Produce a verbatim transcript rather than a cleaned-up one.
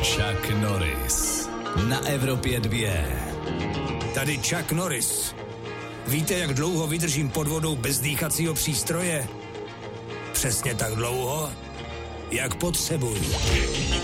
Chuck Norris na Evropě dvě. Tady Chuck Norris. Víte, jak dlouho vydržím pod vodou bez dýchacího přístroje? Přesně tak dlouho, jak potřebuji.